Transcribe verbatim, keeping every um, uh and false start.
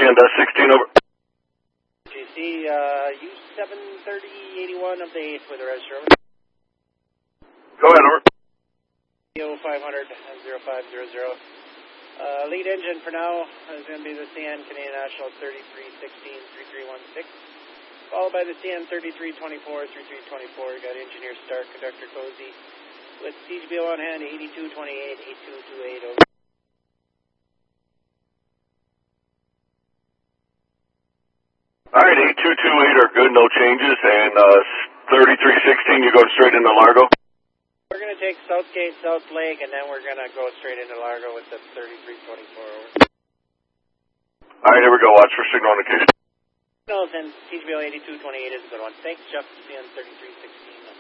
And uh, sixteen over. G C, uh, U seven thirty eighty-one of the eighth with the register. Go ahead, over. five hundred zero five zero zero. Uh, lead engine for now is going to be the C N Canadian National thirty-three sixteen three three one six, followed by the C N thirty-three twenty-four three three twenty-four. Got engineer Stark, conductor Cozy, with C G B O on hand eighty-two twenty-eight eighty-two twenty-eight over. All right, eight two two eight are good, no changes, and uh, thirty-three sixteen, you go straight into Largo? We're going to take Southgate, South Lake, and then we're going to go straight into Largo with the thirty-three twenty-four over. All right, here we go. Watch for signal indication. Signals and C G B O eighty-two twenty-eight is a good one. Thanks, Jeff. C N thirty-three sixteen.